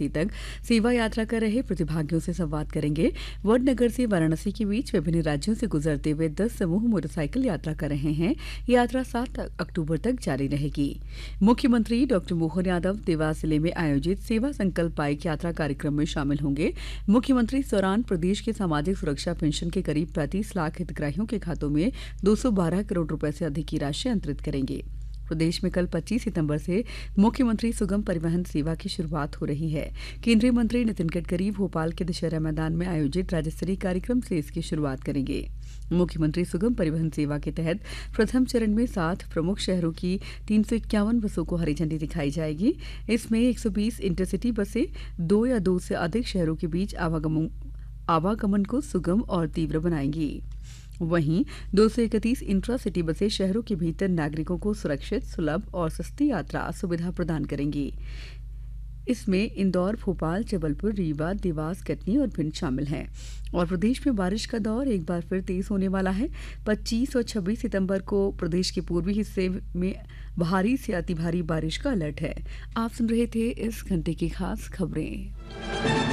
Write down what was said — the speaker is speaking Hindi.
वाराणसी तक सेवा यात्रा कर रहे प्रतिभागियों से संवाद करेंगे। वडनगर से वाराणसी के बीच विभिन्न राज्यों से गुजरते हुए 10 समूह मोटरसाइकिल यात्रा कर रहे हैं। यात्रा 7 अक्टूबर तक जारी रहेगी। मुख्यमंत्री डॉक्टर मोहन यादव देवास जिले में आयोजित सेवा संकल्प बाइक यात्रा कार्यक्रम में शामिल होंगे। मुख्यमंत्री इस दौरान प्रदेश के सामाजिक सुरक्षा पेंशन के करीब 35 लाख हितग्राहियों के खातों में 212 करोड़ रुपए से अधिक की राशि अंतरित करेंगे। प्रदेश में कल 25 सितंबर से मुख्यमंत्री सुगम परिवहन सेवा की शुरुआत हो रही है। केंद्रीय मंत्री नितिन गडकरी भोपाल के दशहरा मैदान में आयोजित राज्य स्तरीय कार्यक्रम से इसकी शुरुआत करेंगे। मुख्यमंत्री सुगम परिवहन सेवा के तहत प्रथम चरण में 7 प्रमुख शहरों की 351 बसों को हरी झंडी दिखाई जाएगी। इसमें 120 इंटरसिटी बसें 2 या 2 से अधिक शहरों के बीच आवागमन को सुगम और तीव्र बनाएंगी। वहीं 231 इंट्रा-सिटी बसें शहरों के भीतर नागरिकों को सुरक्षित, सुलभ और सस्ती यात्रा सुविधा प्रदान करेंगी। इसमें इंदौर, भोपाल, जबलपुर, रीवा, देवास, कटनी और भिंड शामिल हैं। और प्रदेश में बारिश का दौर एक बार फिर तेज होने वाला है। 25 और 26 सितंबर को प्रदेश के पूर्वी हिस्से में भारी से अति भारी बारिश का अलर्ट है। आप सुन रहे थे इस घंटे की खास खबरें।